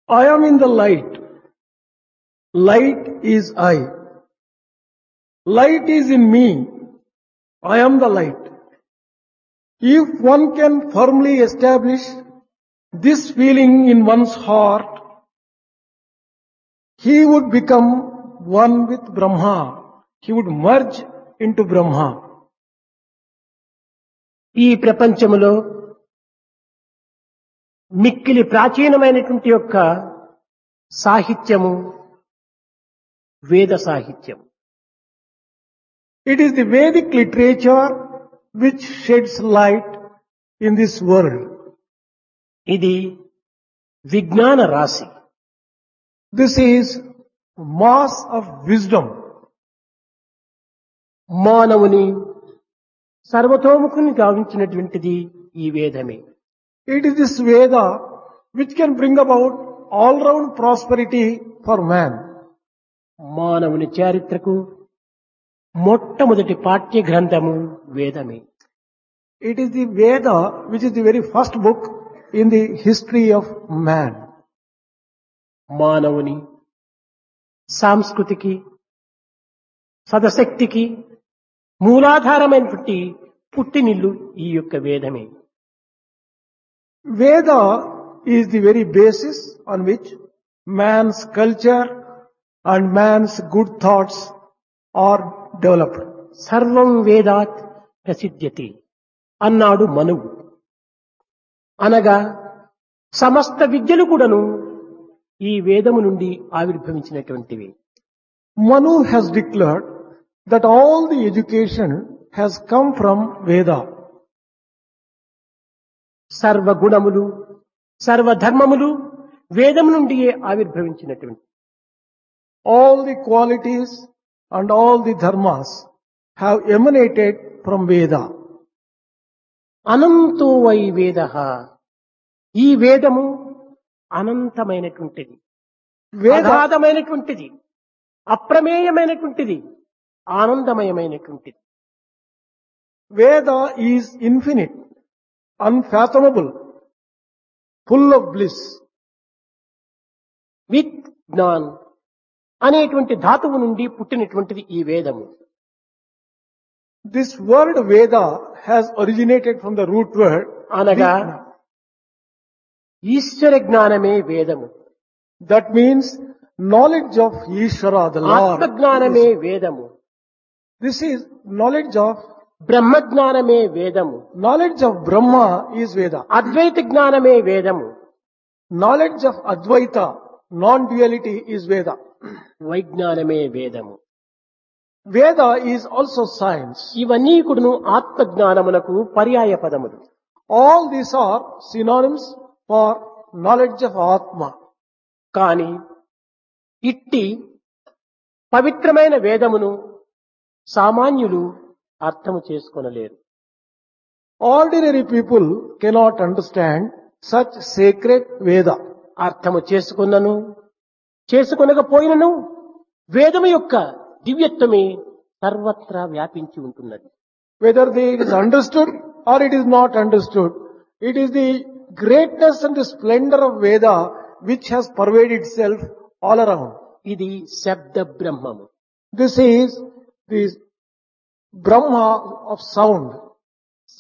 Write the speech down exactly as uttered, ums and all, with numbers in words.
I am in the light. Light is I. Light is in me. I am the light. If one can firmly establish this feeling in one's heart, he would become one with Brahma. He would merge into Brahma. ఈ ప్రపంచములో మిక్కిలి ప్రాచీనమైనటువంటి యొక్క సాహిత్యము వేద సాహిత్యం. It is the Vedic literature which sheds light in this world. ఇది విజ్ఞాన రాశి. This is mass of wisdom. మానవుని సర్వతోముఖుని గావించినటువంటిది ఈ వేదమే. It is this Veda which can bring about all-round prosperity for man. మానవుని చారిత్రకు మొట్టమొదటి పాఠ్య గ్రంథము వేదమే. It is the Veda which is the very first book in the history of man. మానవుని సాంస్కృతికి సదశక్తికి మూలాధారమైనటువంటి పుట్టినిల్లు ఈ యొక్క వేదమే. Veda is the very basis on which man's culture and man's good thoughts are developed. సర్వం వేదాత్ ప్రసిద్ధ్యతి అన్నాడు మనువు. అనగా సమస్త విద్యలు కూడాను ఈ వేదము నుండి ఆవిర్భవించినటువంటివి. Manu has declared that all the education has come from Veda. సర్వ గుణములు సర్వ ధర్మములు వేదము నుండియే ఆవిర్భవించినటువంటి. All the qualities and all the dharmas have emanated from Veda. అనంతో why వేదః, ఈ వేదము అనంతమైనటువంటిది, వేదాదమైనటువంటిది, అప్రమేయమైనటువంటిది, ఆనందమయమైనటువంటిది. Veda is infinite, unfathomable, full of bliss. With Gyan అనేటువంటి ధాతువు నుండి పుట్టినటువంటిది ఈ వేదము. This word Veda has originated from the root word అనగా Vijna. ఈశ్వర జ్ఞానమే వేదము. That means knowledge of Ishvara, the Lord. ఆత్మజ్ఞానమే వేదము. This is knowledge of బ్రహ్మజ్ఞానమే వేదము. knowledge of Brahma is Veda. అద్వైత జ్ఞానమే వేదము. Knowledge of Advaita, non-duality is Veda. వైజ్ఞానమే వేదము. Veda is also science. ఇవన్నీ కూడాను ఆత్మజ్ఞానమునకు పర్యాయ పదములు. All these are synonyms for knowledge of Atma. కాని ఇట్టి పవిత్రమైన వేదమును సామాన్యులు అర్థము చేసుకొనలేరు. Ordinary people cannot understand such sacred Veda. అర్థము చేసుకున్నను చేసుకొనకపోయినను వేదము యొక్క దివ్యత్వమే సర్వత్రా వ్యాపించి ఉంటున్నది. Whether it is understood or it is not understood, it is the greatness and the splendor of Veda which has pervaded itself all around. ఇది శబ్ద బ్రహ్మము. This is the Brahma of sound.